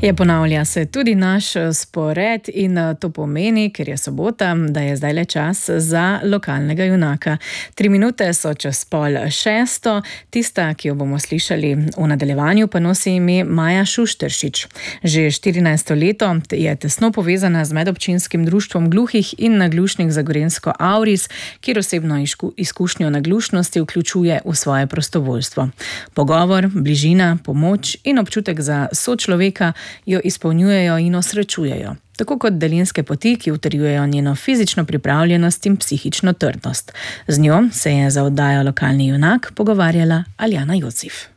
Ponavlja se tudi naš spored in to pomeni, ker je sobota, da je zdaj le čas za lokalnega junaka. 3 minute so čez 5:30, tista, ki jo bomo slišali v nadaljevanju, pa nosi ime Maja Šušteršič. Že 14. leto je tesno povezana z medobčinskim društvom gluhih in naglušnih za Gorenjsko Auris, kjer osebno izkušnjo naglušnosti vključuje v svoje prostovoljstvo. Pogovor, bližina, pomoč in občutek za sočloveka jo izpolnjujejo in osrečujejo, tako kot daljinske poti, ki utrjujejo njeno fizično pripravljenost in psihično trdnost. Z njo se je za oddajo Lokalni junak pogovarjala Aljana Jocif.